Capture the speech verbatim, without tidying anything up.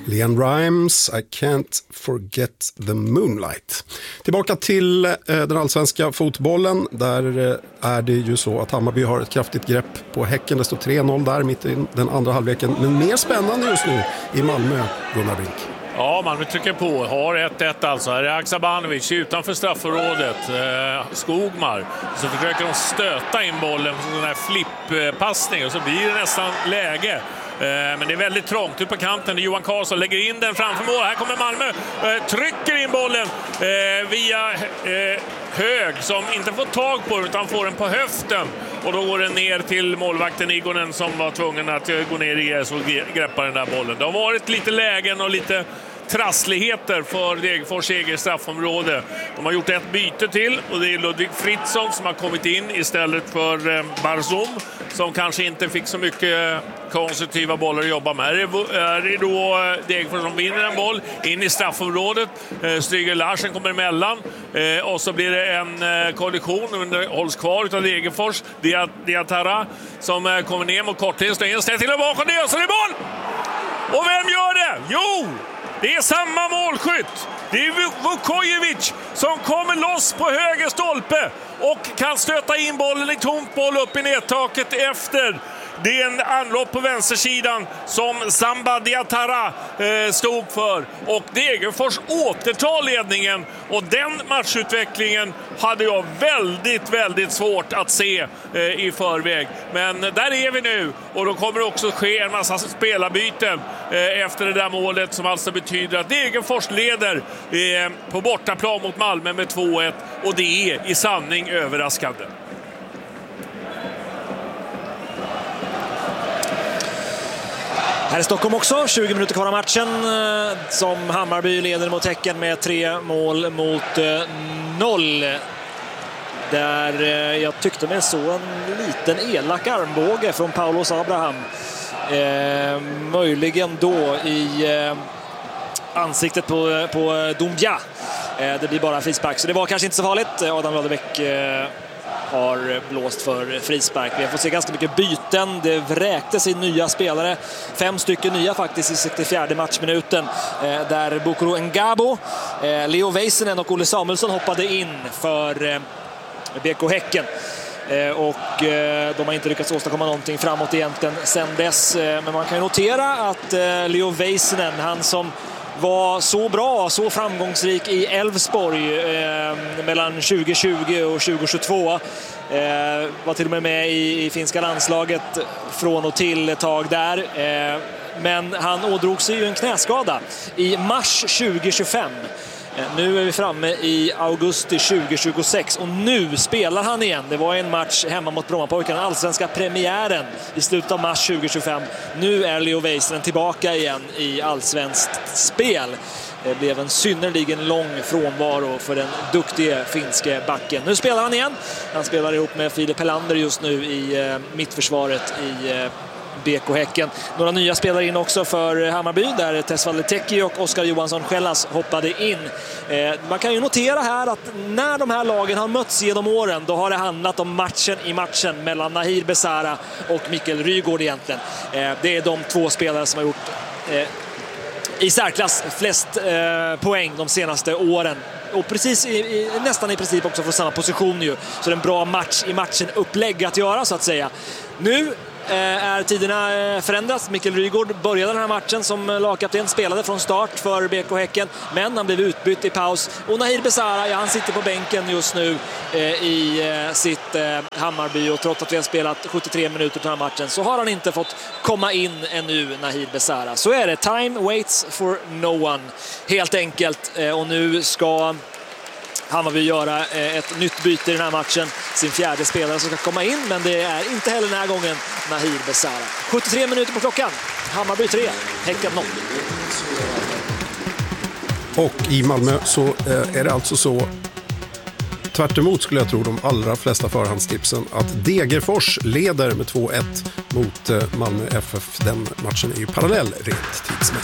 Leanne Rimes, I can't forget the moonlight. Tillbaka till eh, den allsvenska fotbollen. Där eh, är det ju så att Hammarby har ett kraftigt grepp på Häcken. Det står tre noll där mitt i den andra halvleken. Men mer spännande just nu i Malmö, Gunnar Brink. Ja, Malmö trycker på. Har ett ett alltså. Här är Haksabanovic utanför straffområdet. Eh, Skogmar. Så försöker de stöta in bollen på sån här flipppassning. Och så blir det nästan läge. Eh, men det är väldigt trångt ut på kanten. Johan Karlsson lägger in den framför mål. Här kommer Malmö. Eh, trycker in bollen eh, via eh, Hög som inte får tag på den utan får den på höften. Och då går den ner till målvakten Igonen som var tvungen att gå ner i gräs och greppa den där bollen. Det har varit lite lägen och lite trassligheter för Degerfors eget straffområde. De har gjort ett byte till och det är Ludvig Fritzson som har kommit in istället för eh, Barzum som kanske inte fick så mycket konstruktiva bollar att jobba med. Är det då Degerfors som vinner en boll in i straffområdet. Eh, Stryger Larsen kommer emellan eh, och så blir det en eh, kollision men hålls kvar utav Degerfors. Diatara som eh, kommer ner mot korthet, står in, ställer till och bakom det och så är det boll! Och vem gör det? Jo! Det är samma målskytt. Det är Vukojevic som kommer loss på höger stolpe och kan stöta in bollen i tomt boll upp i nedtaket efter. Det är en anlopp på vänstersidan som Samba Diatara eh, stod för. Och Degerfors återtar ledningen. Och den matchutvecklingen hade jag väldigt, väldigt svårt att se eh, i förväg. Men där är vi nu. Och då kommer det också ske en massa spelarbyten eh, efter det där målet. Som alltså betyder att Degerfors leder eh, på bortaplan mot Malmö med två ett. Och det är i sanning överraskande. Här i Stockholm också, tjugo minuter kvar av matchen som Hammarby leder mot Häcken med tre mål mot noll. Där jag tyckte mig så en liten elak armbåge från Paulos Abraham. Eh, möjligen då i eh, ansiktet på, på Doumbia. Eh, det blir bara frispark, så det var kanske inte så farligt. Adam Ladebäck eh, har blåst för frispark. Vi har fått se ganska mycket byten. Det vräktes in nya spelare. Fem stycken nya faktiskt i sextiofjärde matchminuten. Eh, där Bokoro Ngabo, eh, Leo Väisänen och Olle Samuelsson hoppade in för eh, B K Häcken. Eh, och eh, de har inte lyckats åstadkomma någonting framåt egentligen sen dess. Eh, men man kan ju notera att eh, Leo Väisänen, han som var så bra, så framgångsrik i Elfsborg eh, mellan tjugo tjugo och tjugo tjugotvå. Eh, var till och med med i, i finska landslaget från och till ett tag där. Eh, men han ådrog sig ju en knäskada i mars tjugo tjugofem. Nu är vi framme i augusti tjugo tjugosex och nu spelar han igen. Det var en match hemma mot Brommapojkarna, allsvenska premiären i slutet av mars tjugo tjugofem. Nu är Leo Väisänen tillbaka igen i allsvenskt spel. Det blev en synnerligen lång frånvaro för den duktiga finske backen. Nu spelar han igen. Han spelar ihop med Filip Helander just nu i eh, mittförsvaret i eh, B K Häcken. Några nya spelare in också för Hammarby där Tesfaye Teki och Oskar Johansson Schellas hoppade in. Eh, man kan ju notera här att när de här lagen har mötts genom åren, då har det handlat om matchen i matchen mellan Nahir Besara och Mikael Rygaard egentligen. Eh, det är de två spelare som har gjort eh, i särklass flest eh, poäng de senaste åren. Och precis i, i, nästan i princip också från samma position ju. Så det är en bra match i matchen upplägg att göra så att säga. Nu är tiderna förändras. Mikael Rygaard började den här matchen som lagkapten, spelade från start för B K Häcken, men han blev utbytt i paus. Och Nahir Besara, ja, han sitter på bänken just nu eh, i eh, sitt eh, Hammarby, och trots att vi har spelat sjuttiotre minuter den här matchen så har han inte fått komma in ännu, Nahir Besara. Så är det, time waits for no one helt enkelt, eh, och nu ska Hammarby göra ett nytt byte i den här matchen. Sin fjärde spelare som ska komma in, men det är inte heller den här gången Nahir Besara. sjuttiotre minuter på klockan. Hammarby tre, Häcken noll. Och i Malmö så är det alltså så, tvärt emot skulle jag tro de allra flesta förhandstipsen, att Degerfors leder med två ett mot Malmö F F. Den matchen är ju parallell rent tidsmässigt.